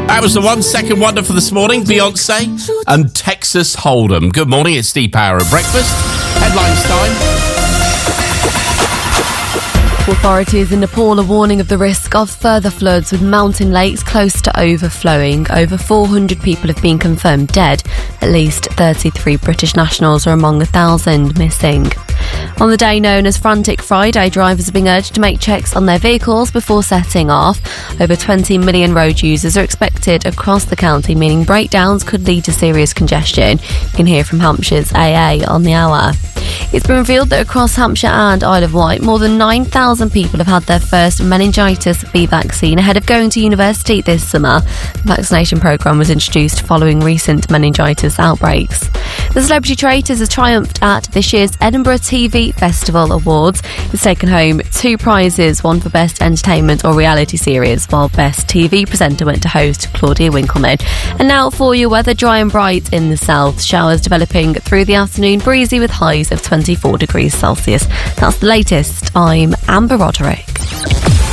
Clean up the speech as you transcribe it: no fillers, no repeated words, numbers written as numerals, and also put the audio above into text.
That was the 1 second wonder for this morning, Beyonce and Texas Hold'em. Good morning, it's Steve Power at breakfast. Headlines time. Authorities in Nepal are warning of the risk of further floods, with mountain lakes close to overflowing. Over 400 people have been confirmed dead. At least 33 British nationals are among 1,000 missing. On the day known as Frantic Friday, drivers are being urged to make checks on their vehicles before setting off. Over 20 million road users are expected across the county, meaning breakdowns could lead to serious congestion. You can hear from Hampshire's AA on the hour. It's been revealed that across Hampshire and Isle of Wight, more than 9,000 people have had their first meningitis B vaccine ahead of going to university this summer. The vaccination programme was introduced following recent meningitis outbreaks. The Celebrity Traitors has triumphed at this year's Edinburgh TV Festival Awards. It's taken home 2 prizes, one for Best Entertainment or Reality Series, while Best TV Presenter went to host Claudia Winkleman. And now for your weather, dry and bright in the south. Showers developing through the afternoon, breezy with highs of 24 degrees Celsius. That's the latest. I'm Amber Roderick.